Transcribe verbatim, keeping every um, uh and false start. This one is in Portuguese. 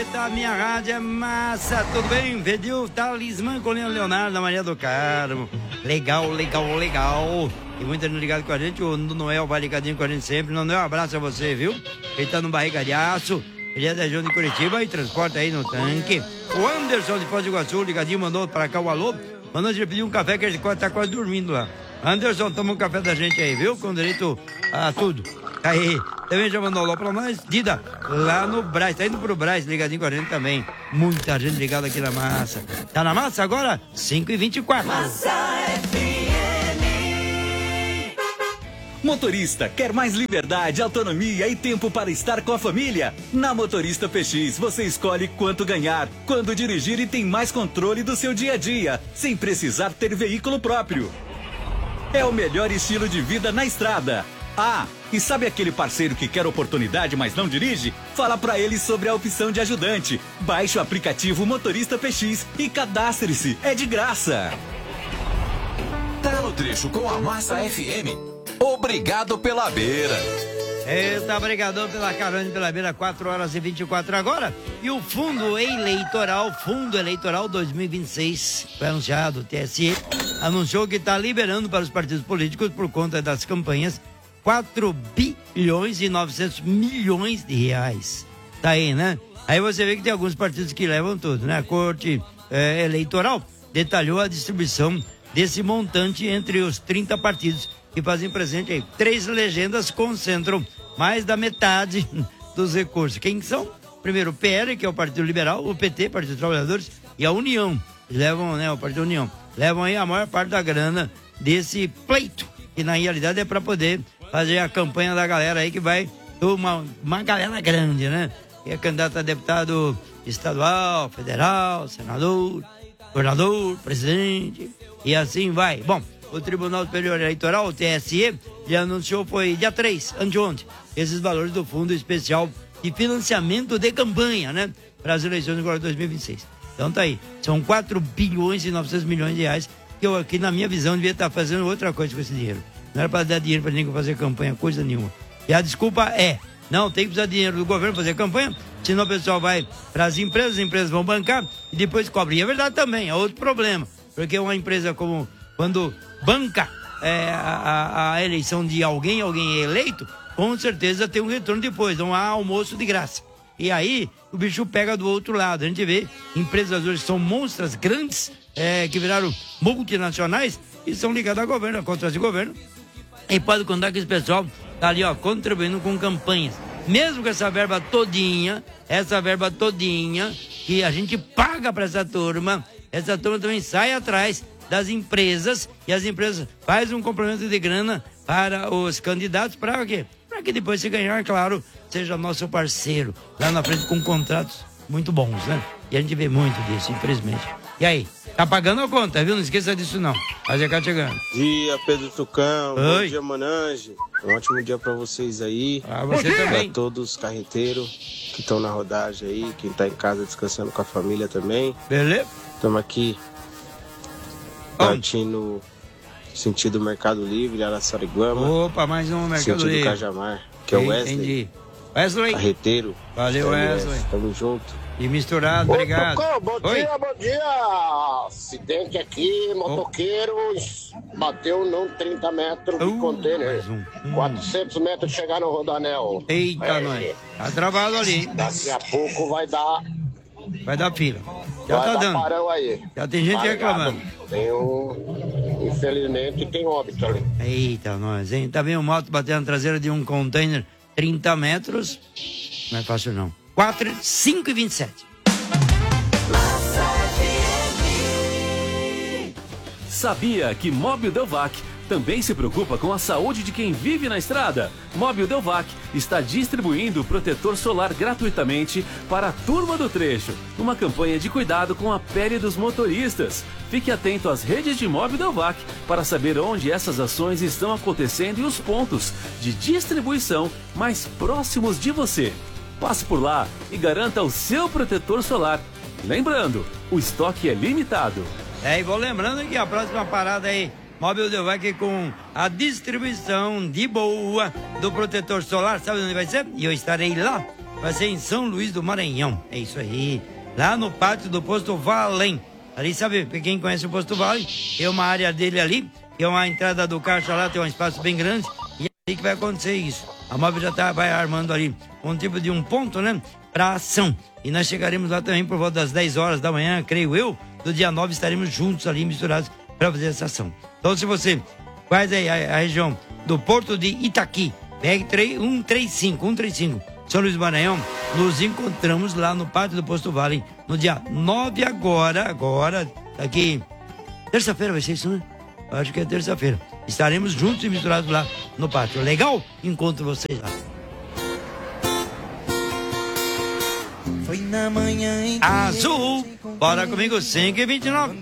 Da minha rádio é massa, tudo bem? Pediu Talismã com Leonardo da Maria do Carmo. Legal, legal, legal. E muita gente ligado com a gente, o Noel vai ligadinho com a gente sempre. Noel, um abraço a você, viu? Ele tá no Barriga de Aço, ele é da região de Curitiba e transporta aí no tanque. O Anderson de Foz do Iguaçu, ligadinho, mandou pra cá o alô. Mandou a gente pedir um café que ele tá quase dormindo lá. Anderson, toma um café da gente aí, viu? Com direito a tudo. Aí, também já mandou alô pra nós, Dida, lá no Brás, tá indo pro Brás, ligadinho com a gente também. Muita gente ligada aqui na massa. Tá na massa agora? cinco e vinte e quatro. Massa F M. Motorista, quer mais liberdade, autonomia e tempo para estar com a família? Na Motorista P X, você escolhe quanto ganhar, quando dirigir e tem mais controle do seu dia a dia, sem precisar ter veículo próprio. É o melhor estilo de vida na estrada. Ah, e sabe aquele parceiro que quer oportunidade, mas não dirige? Fala pra ele sobre a opção de ajudante. Baixe o aplicativo Motorista P X e cadastre-se. É de graça. Tá no trecho com a Massa F M. Obrigado pela beira. Eita, obrigadão pela carona e pela beira, quatro horas e vinte e quatro agora. E o Fundo Eleitoral, Fundo Eleitoral dois mil e vinte e seis, foi anunciado, o T S E anunciou que está liberando para os partidos políticos, por conta das campanhas, quatro bilhões e novecentos milhões de reais. Tá aí, né? Aí você vê que tem alguns partidos que levam tudo, né? A Corte é, Eleitoral detalhou a distribuição desse montante entre os trinta partidos que fazem presente aí. Três legendas concentram mais da metade dos recursos. Quem são? Primeiro o P L, que é o Partido Liberal, o P T, Partido dos Trabalhadores, e a União. Levam, né, o Partido União. Levam aí a maior parte da grana desse pleito, que na realidade é para poder fazer a campanha da galera aí que vai, uma, uma galera grande, né? Que é candidato a deputado estadual, federal, senador, governador, presidente, e assim vai. Bom, o Tribunal Superior Eleitoral, o T S E, já anunciou, foi dia três, anteontem, esses valores do Fundo Especial de Financiamento de Campanha, né? Para as eleições agora de dois mil e vinte e seis. Então tá aí, são quatro bilhões e novecentos milhões de reais, que eu aqui, na minha visão, devia estar fazendo outra coisa com esse dinheiro. Não era para dar dinheiro para ninguém fazer campanha, coisa nenhuma. E a desculpa é, não, tem que precisar de dinheiro do governo para fazer campanha, senão o pessoal vai para as empresas, as empresas vão bancar e depois cobrem. E é verdade também, é outro problema, porque uma empresa como, quando banca é, a, a eleição de alguém, alguém é eleito, com certeza tem um retorno depois, não há almoço de graça. E aí, o bicho pega do outro lado. A gente vê empresas hoje que são monstras grandes, é, que viraram multinacionais e são ligadas ao governo, a contratos de governo. E pode contar que esse pessoal tá ali, ó, contribuindo com campanhas. Mesmo com essa verba todinha, essa verba todinha, que a gente paga para essa turma, essa turma também sai atrás das empresas, e as empresas fazem um complemento de grana para os candidatos, para quê? Para que depois, se ganhar, claro, seja nosso parceiro lá na frente com contratos muito bons, né? E a gente vê muito disso, infelizmente. E aí, tá pagando a conta, viu? Não esqueça disso, não. Mas é cá chegando. Dia, Pedro Tucão. Oi. Bom dia, Manange. Um ótimo dia pra vocês aí. Ah, você também. Pra todos os carreteiros que estão na rodagem aí, quem tá em casa descansando com a família também. Beleza? Estamos aqui partindo sentido Mercado Livre, Araçariguama. Opa, mais um Mercado sentido Livre. Cajamar, que é o Wesley. Entendi. Wesley. Carreteiro. Valeu, Wesley. Tamo junto. E misturado, obrigado. Ô, bom Oi. dia, bom dia. Acidente aqui, motoqueiros. Bateu não trinta metros de Uh, container. mais um. Hum. quatrocentos metros de chegar no Rodanel. Eita, É, nós. Tá travado ali, hein? Daqui a pouco vai dar. Vai dar fila. Já vai tá dar dando. parão aí. Já tem gente Tá ligado? reclamando. Tem um. Infelizmente tem óbito ali. Eita, nós, hein? Tá vendo o moto batendo na traseira de um container trinta metros? Não é fácil, não. quatro, cinco e vinte e sete. Sabia que Móbil Delvac também se preocupa com a saúde de quem vive na estrada? Móbil Delvac está distribuindo protetor solar gratuitamente para a turma do trecho. Uma campanha de cuidado com a pele dos motoristas. Fique atento às redes de Móbil Delvac para saber onde essas ações estão acontecendo e os pontos de distribuição mais próximos de você. Passe por lá e garanta o seu protetor solar. Lembrando, o estoque é limitado. É, e vou lembrando que a próxima parada aí, Móbil Delvac com a distribuição de boa do protetor solar, sabe onde vai ser? E eu estarei lá, vai ser em São Luís do Maranhão. É isso aí. Lá no pátio do Posto Valem. Ali, sabe, quem conhece o Posto Vale, é uma área dele ali, que é uma entrada do caixa lá, tem um espaço bem grande, e é aí que vai acontecer isso. A Móvel já tá, vai armando ali um tipo de um ponto, né, pra ação. E nós chegaremos lá também por volta das dez horas da manhã, creio eu, do dia nove, estaremos juntos ali, misturados, para fazer essa ação. Então, se você faz aí a, a região do Porto de Itaqui, B R um três cinco, um três cinco, São Luís do Maranhão, nos encontramos lá no pátio do Posto Vale, no dia nove agora, agora, daqui, terça-feira vai ser isso, né? Eu acho que é terça-feira. Estaremos juntos e misturados lá no pátio. Legal? Encontro vocês lá. Foi na manhã em Azul, bora comigo, cinco e vinte e nove.